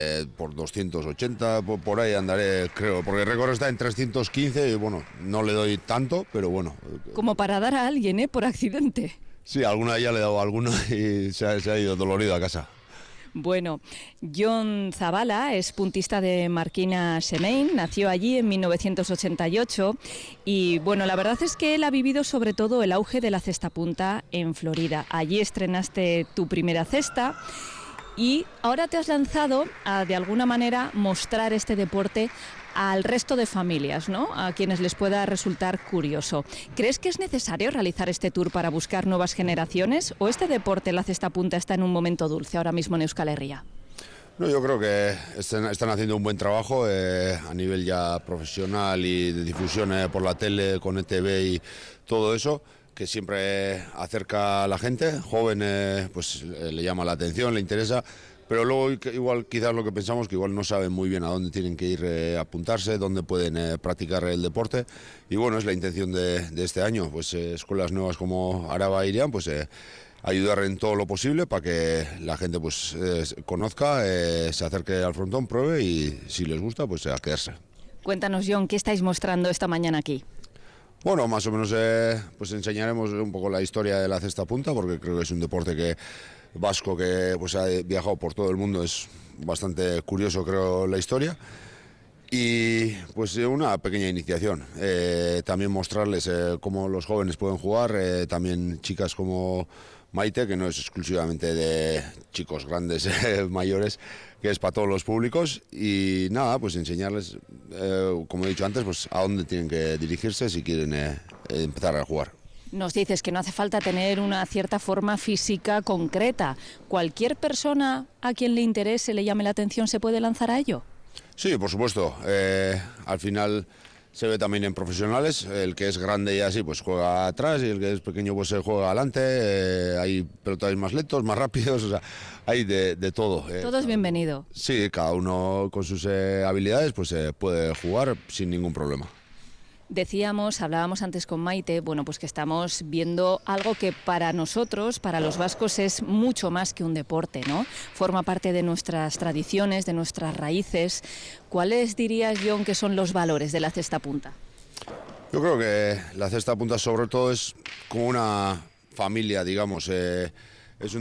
Por 280, por ahí andaré, creo, porque el récord está en 315 y bueno, no le doy tanto, pero bueno. Como para dar a alguien, por accidente. Sí, alguna ya le he dado a alguno y se ha ido dolorido a casa. Bueno, Jon Zabala es puntista de Marquina Semain, nació allí en 1988 y bueno, la verdad es que él ha vivido sobre todo el auge de la cesta punta en Florida. Allí estrenaste tu primera cesta y ahora te has lanzado a de alguna manera mostrar este deporte al resto de familias, ¿no? A quienes les pueda resultar curioso. ¿Crees que es necesario realizar este tour para buscar nuevas generaciones o este deporte, la cesta punta, está en un momento dulce ahora mismo en Euskal Herria? No, yo creo que están haciendo un buen trabajo a nivel ya profesional y de difusión por la tele, con ETV y todo eso, que siempre acerca a la gente joven, pues le llama la atención, le interesa. Pero luego igual quizás lo que pensamos que igual no saben muy bien a dónde tienen que ir a apuntarse, dónde pueden practicar el deporte y bueno, es la intención de este año, pues escuelas nuevas como Araba e Irian, pues ayudar en todo lo posible para que la gente pues conozca, se acerque al frontón, pruebe y si les gusta pues a quedarse. Cuéntanos, Jon, ¿qué estáis mostrando esta mañana aquí? Bueno, más o menos pues enseñaremos un poco la historia de la cesta punta porque creo que es un deporte que vasco que pues ha viajado por todo el mundo, es bastante curioso creo la historia y pues una pequeña iniciación, también mostrarles cómo los jóvenes pueden jugar, también chicas como Maite, que no es exclusivamente de chicos grandes, mayores, que es para todos los públicos y nada, pues enseñarles, como he dicho antes, pues a dónde tienen que dirigirse si quieren empezar a jugar. Nos dices que no hace falta tener una cierta forma física concreta. ¿Cualquier persona a quien le interese, le llame la atención, se puede lanzar a ello? Sí, por supuesto. Al final se ve también en profesionales. El que es grande y así, pues juega atrás y el que es pequeño, pues juega adelante. Hay pelotas más lentos, más rápidos, o sea, hay de todo. Todo es bienvenido. Sí, cada uno con sus habilidades, pues puede jugar sin ningún problema. Decíamos, hablábamos antes con Maite, bueno, pues que estamos viendo algo que para nosotros, para los vascos, es mucho más que un deporte, ¿no? Forma parte de nuestras tradiciones, de nuestras raíces. ¿Cuáles dirías, Jon, que son los valores de la cesta punta? Yo creo que la cesta punta sobre todo es como una familia, digamos,